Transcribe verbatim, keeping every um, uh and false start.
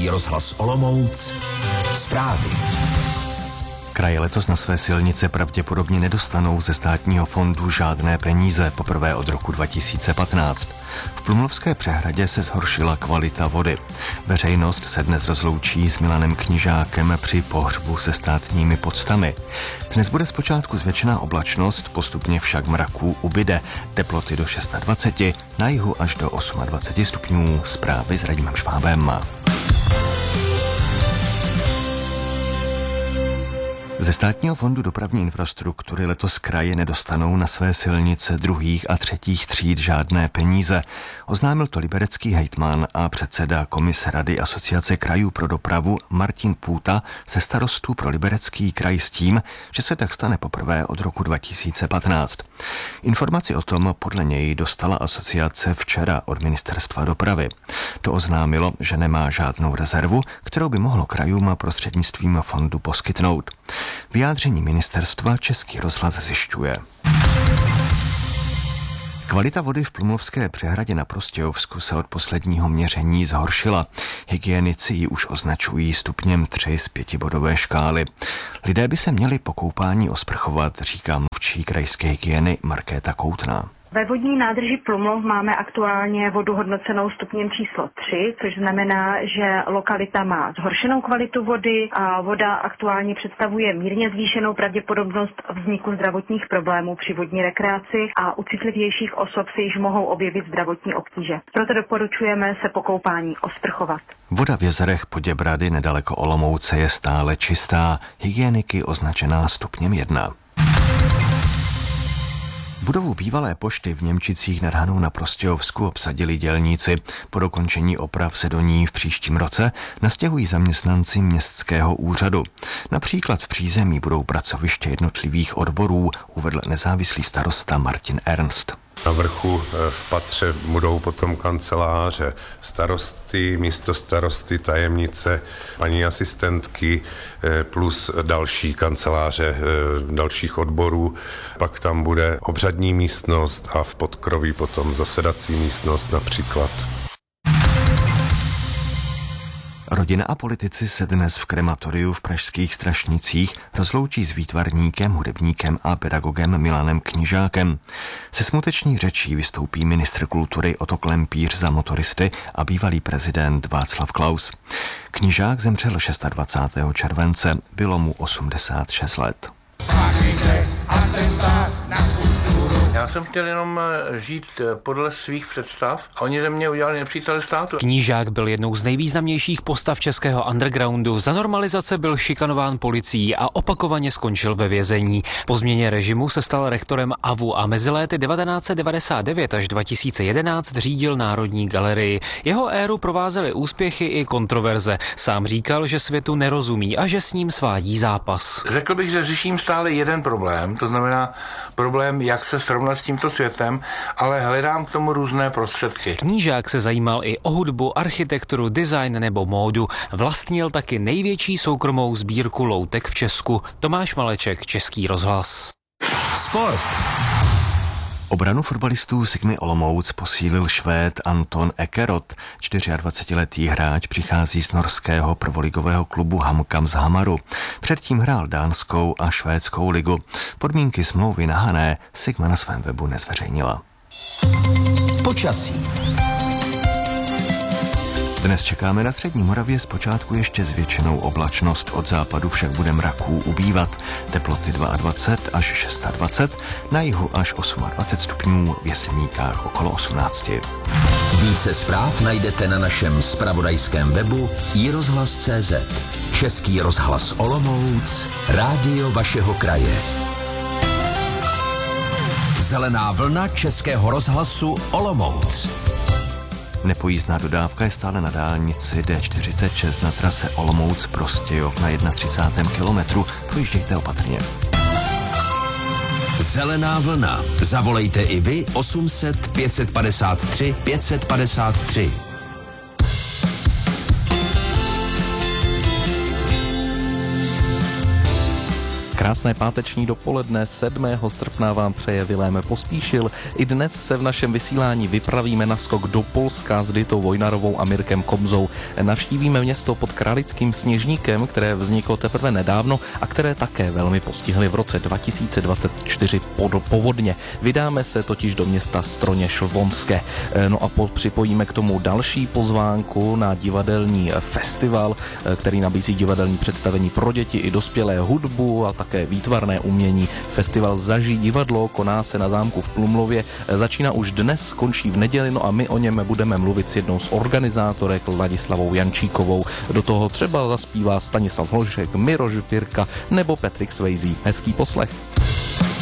Český rozhlas Olomouc. Zprávy. Kraje letos na své silnice pravděpodobně nedostanou ze státního fondu žádné peníze poprvé od roku dva tisíce patnáct. V Plumlovské přehradě se zhoršila kvalita vody. Veřejnost se dnes rozloučí s Milanem Knižákem při pohřbu se státními poctami. Dnes bude zpočátku zvětšená oblačnost, postupně však mraků ubyde. Teploty do dvacet šest, na jihu až do dvacet osm stupňů. Zprávy s Radimem Švábem. Ze státního fondu dopravní infrastruktury letos kraje nedostanou na své silnice druhých a třetích tříd žádné peníze. Oznámil to liberecký hejtman a předseda komise Rady Asociace krajů pro dopravu Martin Půta se starostů pro Liberecký kraj s tím, že se tak stane poprvé od roku dva tisíce patnáct. Informaci o tom podle něj dostala asociace včera od ministerstva dopravy. To oznámilo, že nemá žádnou rezervu, kterou by mohlo krajům prostřednictvím fondu poskytnout. Vyjádření ministerstva Český rozhlas zjišťuje. Kvalita vody v Plumlovské přehradě na Prostějovsku se od posledního měření zhoršila. Hygienici ji už označují stupněm tři z pětibodové škály. Lidé by se měli po koupání osprchovat, říká mluvčí krajské hygieny Markéta Koutná. Ve vodní nádrži Plumlov máme aktuálně vodu hodnocenou stupněm číslo tři, což znamená, že lokalita má zhoršenou kvalitu vody a voda aktuálně představuje mírně zvýšenou pravděpodobnost vzniku zdravotních problémů při vodní rekreaci a u citlivějších osob se již mohou objevit zdravotní obtíže. Proto doporučujeme se po koupání osprchovat. Voda v jezerech Poděbrady nedaleko Olomouce je stále čistá, hygieniky označená stupněm jedna. Budovu bývalé pošty v Němčicích nad Hanou na Prostějovsku obsadili dělníci. Po dokončení oprav se do ní v příštím roce nastěhují zaměstnanci městského úřadu. Například v přízemí budou pracoviště jednotlivých odborů, uvedl nezávislý starosta Martin Ernst. Na vrchu v patře budou potom kanceláře starosty, místostarosty, tajemnice, paní asistentky plus další kanceláře dalších odborů. Pak tam bude obřadní místnost a v podkroví potom zasedací místnost například. Rodina a politici se dnes v krematoriu v pražských Strašnicích rozloučí s výtvarníkem, hudebníkem a pedagogem Milanem Knižákem. Se smuteční řečí vystoupí ministr kultury Otto Klempíř za motoristy a bývalý prezident Václav Klaus. Knižák zemřel dvacátého šestého července, bylo mu osmdesát šest let. Já jsem chtěl jenom žít podle svých představ a oni ze mě udělali nepřítele státu. Knížák byl jednou z nejvýznamnějších postav českého undergroundu. Za normalizace byl šikanován policií a opakovaně skončil ve vězení. Po změně režimu se stal rektorem A V U a mezi léty devatenáct set devadesát devět až dva tisíce jedenáct řídil Národní galerii. Jeho éru provázely úspěchy i kontroverze. Sám říkal, že světu nerozumí a že s ním svádí zápas. Řekl bych, že řeším stále jeden problém, to znamená problém, jak se srovnat s tímto světem, ale hledám k tomu různé prostředky. Knížák se zajímal i o hudbu, architekturu, design nebo módu. Vlastnil taky největší soukromou sbírku loutek v Česku. Tomáš Maleček, Český rozhlas. Sport. Obranu fotbalistů Sigmy Olomouc posílil Švéd Anton Ekeroth. dvacetičtyřletý hráč přichází z norského prvoligového klubu HamKam z Hamaru. Předtím hrál dánskou a švédskou ligu. Podmínky smlouvy na Hané Sigma na svém webu nezveřejnila. Počasí. Dnes čekáme na střední Moravě zpočátku ještě zvětšenou oblačnost, od západu však bude mraků ubývat. Teploty dvacet dva až dvacet šest, na jihu až dvacet osm stupňů, v Jeseníkách okolo osmnáct. Více zpráv najdete na našem zpravodajském webu i rozhlas tečka cé zet. Český rozhlas Olomouc, rádio vašeho kraje. Zelená vlna Českého rozhlasu Olomouc. Nepojízdná dodávka je stále na dálnici D čtyřicet šest na trase Olomouc Prostějov na třicátém prvním kilometru. Projíždějte opatrně. Zelená vlna. Zavolejte i vy osm set pět set padesát tři pět set padesát tři. Krásné páteční dopoledne sedmého srpna vám přeje Vilém Pospíšil. I dnes se v našem vysílání vypravíme na skok do Polska s Ditou Vojnarovou a Mirkem Kobzou. Navštívíme město pod Kralickým Sněžníkem, které vzniklo teprve nedávno a které také velmi postihly v roce dva tisíce dvacet čtyři povodně. Vydáme se totiž do města Stroněš Lvonské. No a připojíme k tomu další pozvánku na divadelní festival, který nabízí divadelní představení pro děti i dospělé, hudbu a také výtvarné umění. Festival Zažij divadlo koná se na zámku v Plumlově. Začíná už dnes, skončí v neděli, no a my o něm budeme mluvit s jednou z organizátorek Ladislavou Jančíkovou. Do toho třeba zaspívá Stanislav Hložek, Miroš Pirka nebo Patrick Swayze. Hezký poslech.